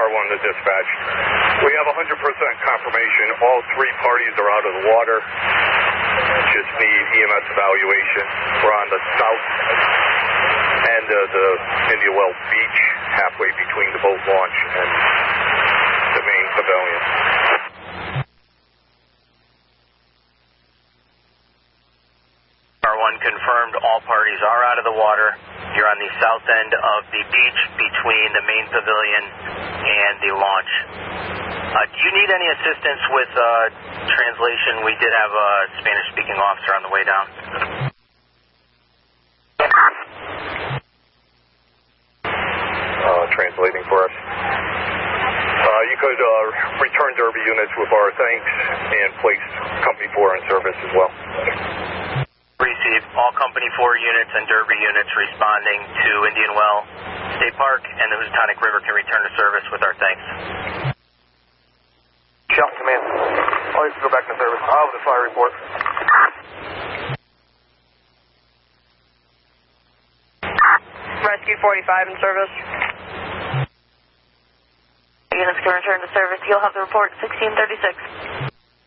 R1 to dispatch. We have 100% confirmation. All three parties are out of the water. Just need EMS evaluation. We're on the south end of the Indian Wells Beach, halfway between the boat launch and the main pavilion. R1 confirmed all parties are out of the water. You're on the south end of the beach between the main pavilion and the launch. Do you need any assistance with translation? We did have a Spanish-speaking officer on the way down. Translating for us. You could return Derby units with our thanks and place Company 4 in service as well. Received. All Company 4 units and Derby units responding to Indian Well State Park and the Housatonic River can return to service with our thanks. Shelf Command. I'll have to go back to service. I'll have the fire report. Rescue 45 in service. Units can return to service. You'll have the report 1636.